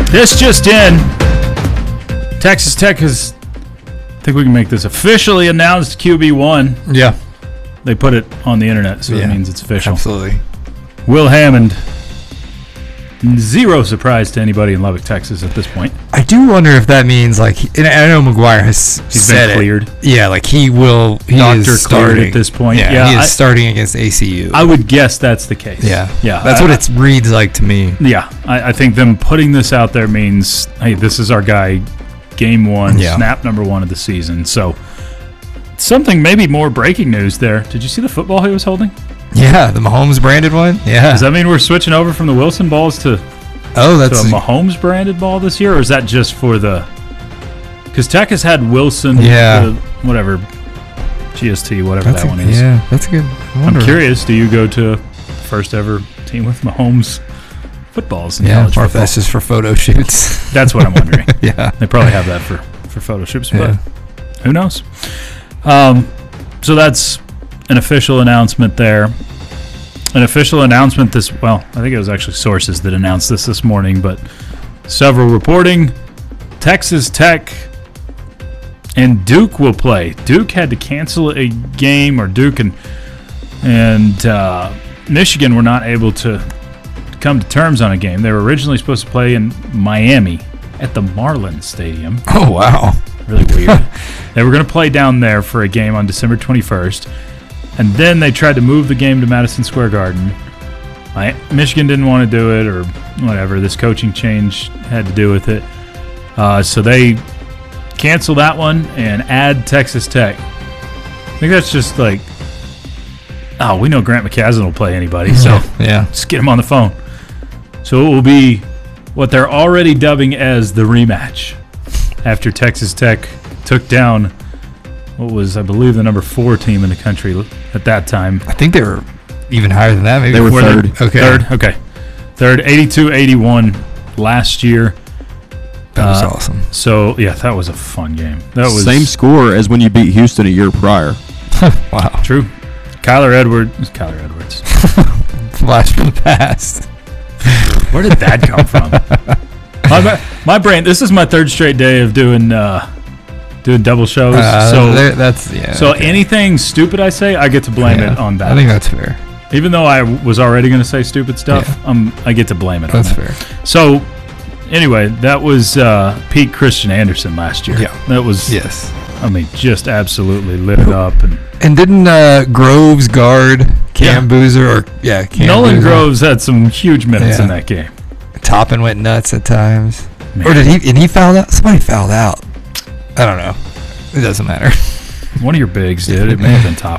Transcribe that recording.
This just in. Texas Tech has, I think we can make this officially announced QB1. Yeah. They put it on the internet, so it means it's official. Absolutely. Will Hammond. Zero surprise to anybody in Lubbock, Texas at this point. I do wonder if that means, like, and I know McGuire has He's said been cleared. Yeah, like he is starting at this point. Yeah, he is starting against ACU. I would guess that's the case. Yeah. Yeah. That's what it reads like to me. Yeah. I think them putting this out there means, hey, this is our guy, game one, snap number one of the season. So something maybe more breaking news there. Did you see the football he was holding? Yeah, the Mahomes branded one. Yeah. Does that mean we're switching over from the Wilson balls to a Mahomes branded ball this year, or is that just for the? Because Tech has had Wilson, whatever, GST, whatever that one is. Yeah, that's good. I'm curious. Do you go to first ever team with Mahomes footballs? In college football? That's just for photo shoots. That's what I'm wondering. Yeah, they probably have that for photo shoots, but who knows? So that's an official announcement there. An official announcement I think it was actually sources that announced this morning, but several reporting Texas Tech and Duke will play. Duke had to cancel a game, or Duke and Michigan were not able to come to terms on a game. They were originally supposed to play in Miami at the Marlins Stadium. Oh, wow. Really weird. They were going to play down there for a game on December 21st. And then they tried to move the game to Madison Square Garden. Michigan didn't want to do it, or whatever. This coaching change had to do with it. So they cancel that one and add Texas Tech. I think that's just like, we know Grant McCasland will play anybody, so just get him on the phone. So it will be what they're already dubbing as the rematch after Texas Tech took down what was, I believe, the number 4 team in the country at that time. I think they were even higher than that. Maybe they were third. Third, 82-81 last year. That was awesome. So, that was a fun game. That was same score as when you beat Houston a year prior. Wow. True. Kyler Edwards. Flash from the past. Where did that come from? My brain, this is my third straight day of doing double shows. So anything stupid I say, I get to blame it on that. I think that's fair. Even though I was already going to say stupid stuff, I get to blame it on that. That's fair. So anyway, that was Pete Christian Anderson last year. Yeah. That was, I mean, just absolutely lit it up. And didn't Groves guard Cam Boozer? Nolan Groves had some huge minutes in that game. Toppin went nuts at times. Man. Or did he? And he fouled out? Somebody fouled out. I don't know. It doesn't matter. One of your bigs did. It may have been Toppin.